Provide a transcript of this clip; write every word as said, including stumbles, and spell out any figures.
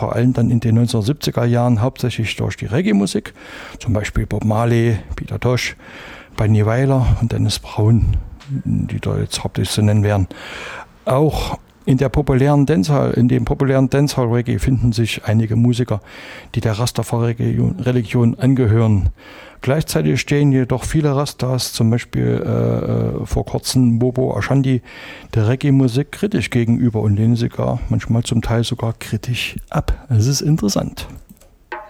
vor allem dann in den neunzehnhundertsiebziger Jahren hauptsächlich durch die Reggae-Musik, zum Beispiel Bob Marley, Peter Tosh, Bunny Wailer und Dennis Brown, die da jetzt hauptsächlich zu nennen wären. Auch in der populären Dancehall, in dem populären Dancehall-Reggae finden sich einige Musiker, die der Rastafari-Religion angehören. Gleichzeitig stehen jedoch viele Rastas, zum Beispiel äh, vor kurzem Bobo Ashandi, der Reggae-Musik kritisch gegenüber und lehnen sie gar manchmal zum Teil sogar kritisch ab. Es ist interessant.